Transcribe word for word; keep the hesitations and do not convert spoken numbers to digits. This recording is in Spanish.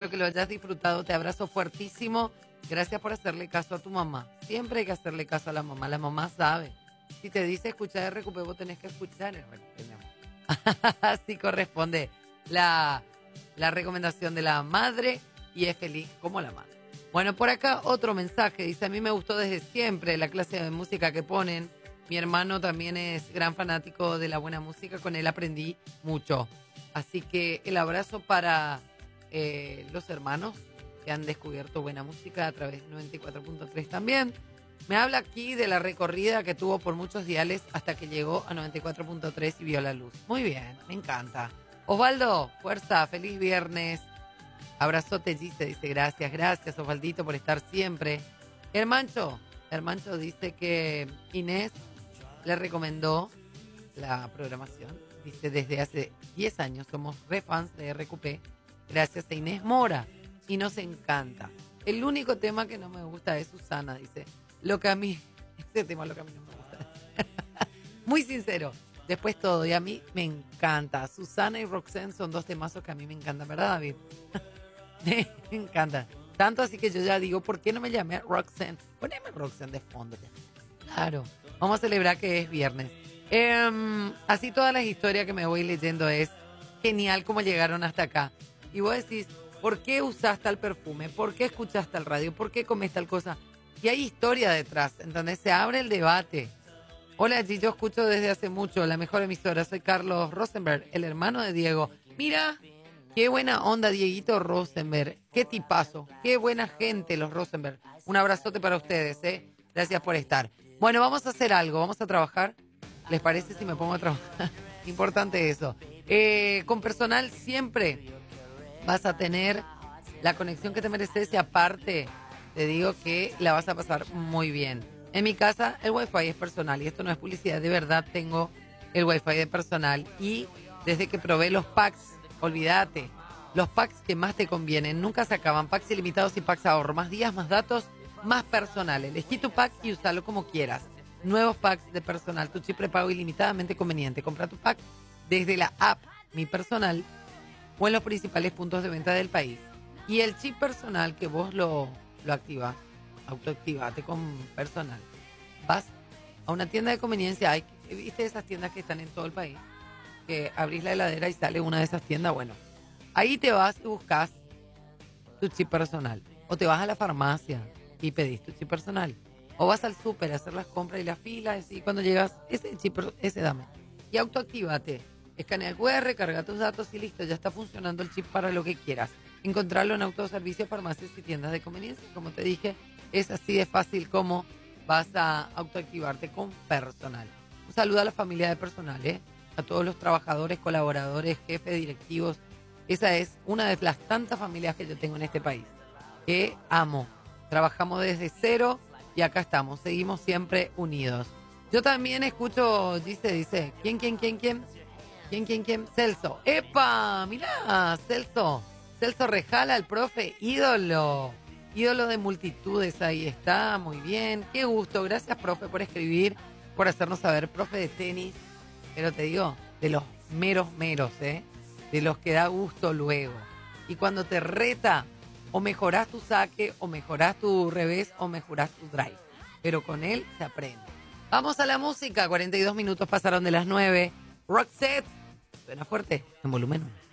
que lo hayas disfrutado. Te abrazo fuertísimo. Gracias por hacerle caso a tu mamá. Siempre hay que hacerle caso a la mamá. La mamá sabe. Si te dice escuchar R Q P, vos tenés que escuchar R Q P, mi amor. Así corresponde la, la recomendación de la madre y es feliz como la madre. Bueno, por acá otro mensaje. Dice, a mí me gustó desde siempre la clase de música que ponen. Mi hermano también es gran fanático de la buena música. Con él aprendí mucho. Así que el abrazo para eh, los hermanos que han descubierto buena música a través de noventa y cuatro punto tres también. Me habla aquí de la recorrida que tuvo por muchos diales hasta que llegó a noventa y cuatro punto tres y vio la luz. Muy bien, me encanta. Osvaldo, fuerza, feliz viernes. Abrazote, Gise, dice gracias, gracias Osvaldito por estar siempre. Hermancho, Hermancho dice que Inés le recomendó la programación. Dice, desde hace diez años somos re fans de R Q P, gracias a Inés Mora, y nos encanta. El único tema que no me gusta es Susana, dice. Lo que a mí, ese tema es lo que a mí no me gusta. Muy sincero. Después todo, y a mí me encanta. Susana y Roxanne son dos temazos que a mí me encantan, ¿verdad, David? Me encanta. Tanto así que yo ya digo, ¿por qué no me llamé Roxanne? Poneme Roxanne de fondo ya. Claro. Vamos a celebrar que es viernes. Eh, así todas las historias que me voy leyendo es genial cómo llegaron hasta acá. Y vos decís, ¿por qué usaste tal perfume? ¿Por qué escuchaste el radio? ¿Por qué comes tal cosa? Y hay historia detrás, entonces se abre el debate. Hola, G, yo escucho desde hace mucho la mejor emisora. Soy Carlos Rosenberg, el hermano de Diego. Mira, qué buena onda, Dieguito Rosenberg. Qué tipazo, qué buena gente los Rosenberg. Un abrazote para ustedes, ¿eh? Gracias por estar. Bueno, vamos a hacer algo, vamos a trabajar. ¿Les parece si me pongo a trabajar? Importante eso. Eh, con personal siempre vas a tener la conexión que te mereces y aparte te digo que la vas a pasar muy bien. En mi casa el wifi es personal y esto no es publicidad, de verdad tengo el wifi de personal y desde que probé los packs, olvídate, los packs que más te convienen, nunca se acaban, packs ilimitados y packs ahorro, más días, más datos, más personal. Elegí tu pack y usalo como quieras. Nuevos packs de personal, tu chip prepago ilimitadamente conveniente. Compra tu pack desde la app Mi Personal o en los principales puntos de venta del país. Y el chip personal que vos lo, lo activas, autoactivate con personal. Vas a una tienda de conveniencia, hay, ¿viste esas tiendas que están en todo el país? Que abrís la heladera y sale una de esas tiendas, bueno. Ahí te vas y buscas tu chip personal. O te vas a la farmacia y pedís tu chip personal. O vas al súper a hacer las compras y las filas y cuando llegas, ese chip, ese dame. Y autoactívate. Escanea el cu erre, carga tus datos y listo, ya está funcionando el chip para lo que quieras. Encontrarlo en autoservicio, farmacias y tiendas de conveniencia. Como te dije, es así de fácil como vas a autoactivarte con personal. Un saludo a la familia de personal, ¿eh? A todos los trabajadores, colaboradores, jefes, directivos. Esa es una de las tantas familias que yo tengo en este país, que amo. Trabajamos desde cero y acá estamos, seguimos siempre unidos. Yo también escucho, dice, dice, ¿quién, quién, quién, quién? ¿Quién, quién, quién? Celso. ¡Epa! Mirá, Celso. Celso Rejala, el profe, ídolo. Ídolo de multitudes, ahí está, muy bien. Qué gusto, gracias, profe, por escribir, por hacernos saber, profe de tenis. Pero te digo, de los meros meros, ¿eh? De los que da gusto luego. Y cuando te reta, o mejorás tu saque, o mejorás tu revés, o mejorás tu drive. Pero con él se aprende. Vamos a la música, cuarenta y dos minutos pasaron de las nueve. Roxette, suena fuerte, en volumen uno.